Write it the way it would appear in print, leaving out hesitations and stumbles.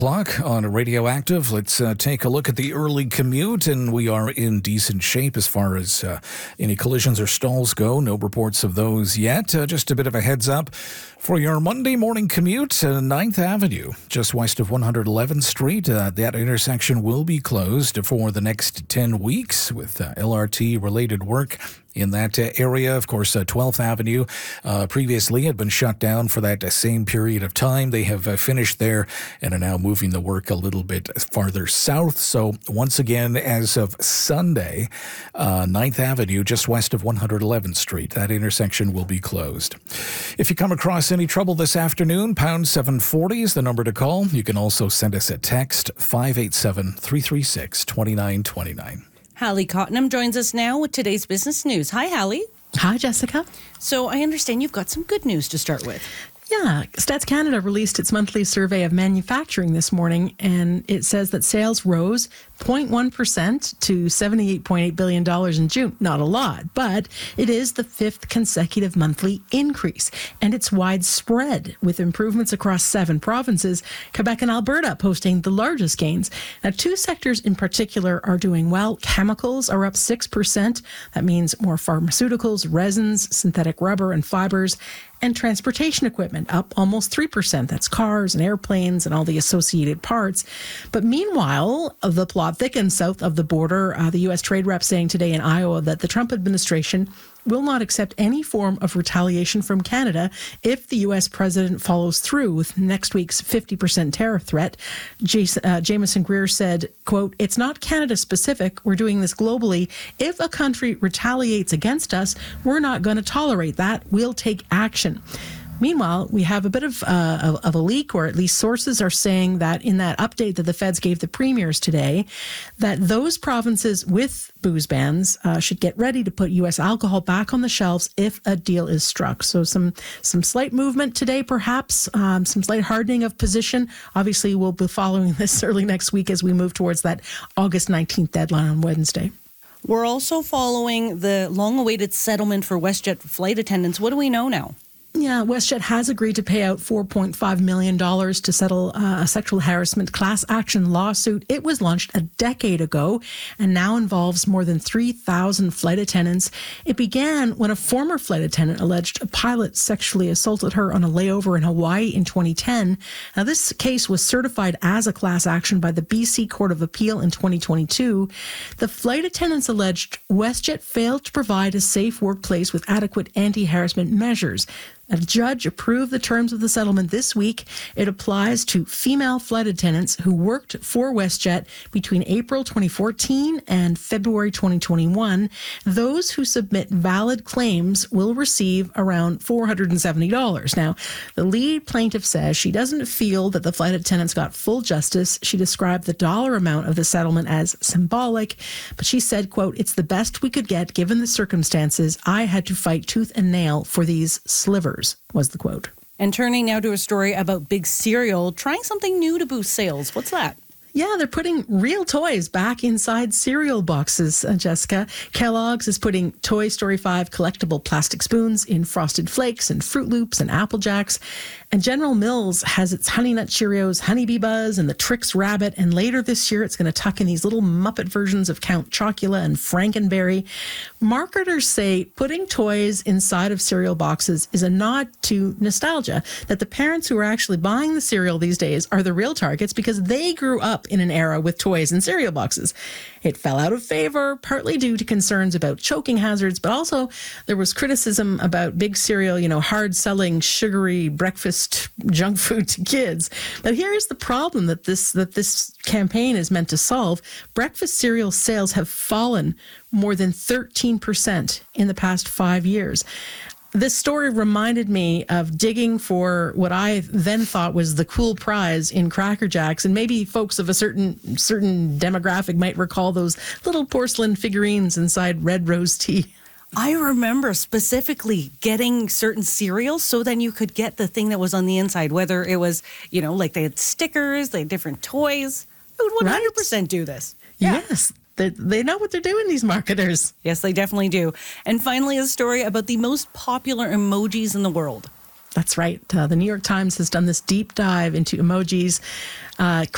O'clock on Radioactive. Let's take a look at the early commute, and we are in decent shape as far as any collisions or stalls go. No reports of those yet. Just a bit of a heads up for your Monday morning commute. 9th Avenue, just west of 111th Street. That intersection will be closed for the next 10 weeks with LRT-related work in that area. Of course, 12th Avenue previously had been shut down for that same period of time. They have finished there and are now moving the work a little bit farther south. So once again, as of Sunday, 9th Avenue, just west of 111th Street, that intersection will be closed. If you come across any trouble this afternoon, pound 740 is the number to call. You can also send us a text, 587-336-2929. Hallie Cottenham joins us now with today's business news. Hi, Hallie. Hi, Jessica. So I understand you've got some good news to start with. Yeah, Stats Canada released its monthly survey of manufacturing this morning, and it says that sales rose 0.1% to $78.8 billion in June. Not a lot, but it is the fifth consecutive monthly increase, and it's widespread with improvements across 7 provinces, Quebec and Alberta posting the largest gains. Now, 2 sectors in particular are doing well. Chemicals are up 6%. That means more pharmaceuticals, resins, synthetic rubber, and fibers. And transportation equipment up almost 3%. That's cars and airplanes and all the associated parts. But meanwhile, the plot thickens south of the border. The U.S. trade rep saying today in Iowa that the Trump administration will not accept any form of retaliation from Canada if the U.S. president follows through with next week's 50% tariff threat. Jameson Greer said, quote, "It's not Canada specific. We're doing this globally. If a country retaliates against us, we're not going to tolerate that. We'll take action." Meanwhile, we have a bit of a leak, or at least sources are saying that in that update that the feds gave the premiers today, that those provinces with booze bans should get ready to put U.S. alcohol back on the shelves if a deal is struck. So some slight movement today, perhaps, some slight hardening of position. Obviously, we'll be following this early next week as we move towards that August 19th deadline on Wednesday. We're also following the long-awaited settlement for WestJet flight attendants. What do we know now? Yeah, WestJet has agreed to pay out $4.5 million to settle a sexual harassment class action lawsuit. It was launched a decade ago and now involves more than 3,000 flight attendants. It began when a former flight attendant alleged a pilot sexually assaulted her on a layover in Hawaii in 2010. Now, this case was certified as a class action by the BC Court of Appeal in 2022. The flight attendants alleged WestJet failed to provide a safe workplace with adequate anti-harassment measures. A judge approved the terms of the settlement this week. It applies to female flight attendants who worked for WestJet between April 2014 and February 2021. Those who submit valid claims will receive around $470. Now, the lead plaintiff says she doesn't feel that the flight attendants got full justice. She described the dollar amount of the settlement as symbolic, but she said, quote, "It's the best we could get given the circumstances. I had to fight tooth and nail for these slivers," was the quote. And turning now to a story about Big Cereal trying something new to boost sales. What's that? Yeah, they're putting real toys back inside cereal boxes, Jessica. Kellogg's is putting Toy Story 5 collectible plastic spoons in Frosted Flakes and Fruit Loops and Apple Jacks. And General Mills has its Honey Nut Cheerios, Honeybee Buzz, and the Trix Rabbit. And later this year, it's going to tuck in these little Muppet versions of Count Chocula and Frankenberry. Marketers say putting toys inside of cereal boxes is a nod to nostalgia, that the parents who are actually buying the cereal these days are the real targets because they grew up in an era with toys and cereal boxes. It fell out of favor, partly due to concerns about choking hazards, but also there was criticism about Big Cereal, hard-selling, sugary breakfast junk food to kids. But here's the problem that this campaign is meant to solve. Breakfast cereal sales have fallen more than 13% in the past 5 years. This story reminded me of digging for what I then thought was the cool prize in Cracker Jacks, and maybe folks of a certain demographic might recall those little porcelain figurines inside Red Rose tea. I remember specifically getting certain cereals so then you could get the thing that was on the inside, whether it was, like they had stickers, they had different toys. I would 100% do this. Yeah. Yes. They know what they're doing, these marketers. Yes, they definitely do. And finally, a story about the most popular emojis in the world. That's right. The New York Times has done this deep dive into emojis,